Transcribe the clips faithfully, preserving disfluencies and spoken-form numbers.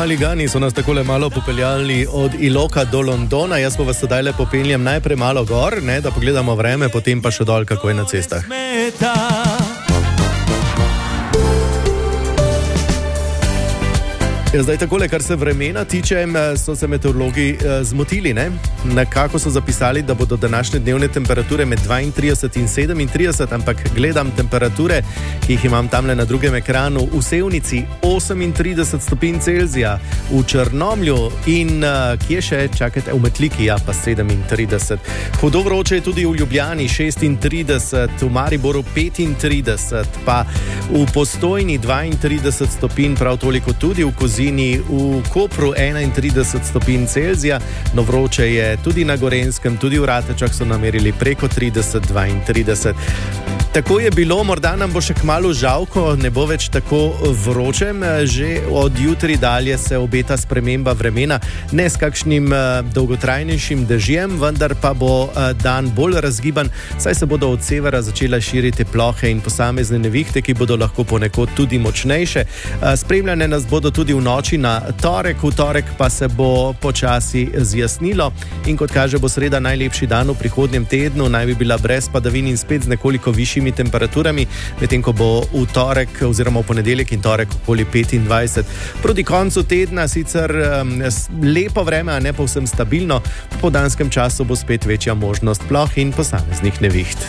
mali gani so nas takole malo popeljali od Iloka do Londona. Jaz pa vas sedaj le popeljem najprej malo gor, ne, da pogledamo vreme, potem pa še dol, kako je na cestah. Zdaj takole, kar se vremena tiče, so se meteorologi eh, zmotili, ne? Nekako so zapisali, da bodo današnje dnevne temperature med dvaintrideset in sedemintrideset, ampak gledam temperature, ki jih imam tamle na drugem ekranu, v Sevnici osemintrideset stopinj Celzija, v Črnomlju in uh, kje še, čakajte, v Metliki, ja, pa sedemintrideset. Hudo vroče je tudi v Ljubljani, šestintrideset, v Mariboru petintrideset, pa v Postojni dvaintrideset stopinj, prav toliko tudi v Kozini, v Kopru enaintrideset stopinj Celzija, no vroče je tudi na Gorenjskem, tudi v Ratečah so namerili preko trideset, dvaintrideset. Tako je bilo, morda nam bo še kmalu žal, ko ne bo več tako vroče. Že od jutri dalje se obeta sprememba vremena, ne s kakšnim dolgotrajnejšim dežjem, vendar pa bo dan bolj razgiban, saj se bodo od severa začela širiti plohe in posamezne nevihte, ki bodo lahko ponekod tudi močnejše. Spremljane nas bodo tudi v noči na torek, v torek pa se bo počasi zjasnilo in kot kaže bo sreda najlepši dan v prihodnjem tednu, naj bi bila brez padavin in spet z nekoliko višjimi temperaturami, medtem ko bo v torek oziroma v ponedeljek in torek okoli petindvajset. Proti koncu tedna sicer um, lepo vreme, a ne povsem stabilno, v popoldanskem času bo spet večja možnost ploh in posameznih neviht.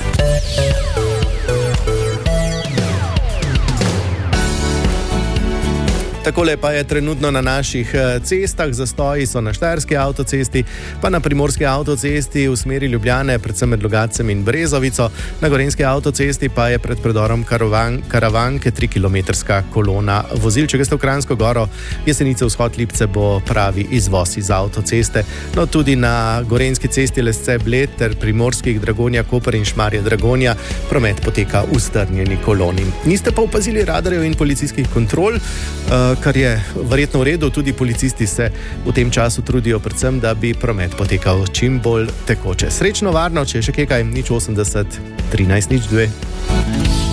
Takole pa je trenutno na naših cestah, zastoji so na Štajerski avtocesti, pa na Primorski avtocesti v smeri Ljubljane, predvsem med Logatcem in Brezovico, na Gorenjski avtocesti pa je pred predorom Karavan, Karavanke trikilometrska kolona vozil. Če greste v Kranjsko Goro, Jesenice, Vzhod Lipce bo pravi izvoz iz avtoceste. No, tudi na Gorenjski cesti Lesce Bled ter Primorskih Dragonja, Koper in Šmarje Dragonja promet poteka v strnjeni koloni. Niste pa opazili radarjev in policijskih kontrol, kar je verjetno v redu, tudi policisti se v tem času trudijo predvsem, da bi promet potekal čim bolj tekoče. Srečno, varno, če je še kaj, nič osemdeset, trinajst, nič dve.